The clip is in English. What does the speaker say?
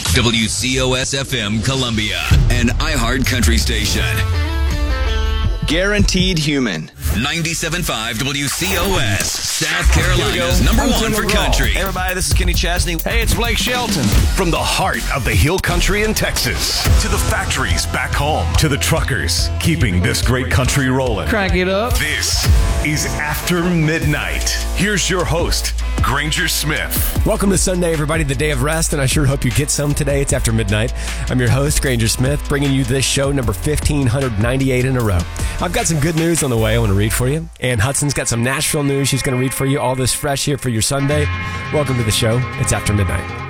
WCOS-FM Columbia, an iHeart country station. Guaranteed Human. 97.5 WCOS, South Carolina's number one for country. Hey everybody, this is Kenny Chesney. Hey, it's Blake Shelton. From the heart of the hill country in Texas, to the factories back home, to the truckers keeping this great country rolling. Crank it up. This is After Midnight. Here's your host, Granger Smith. Welcome to Sunday, everybody, the day of rest, and I sure hope you get some today. It's After Midnight. I'm your host, Granger Smith, bringing you this show, number 1,598 in a row. I've got some good news on the way I want to read for you. Ann Hudson's got some Nashville news she's going to read for you. All this fresh here for your Sunday. Welcome to the show. It's After Midnight.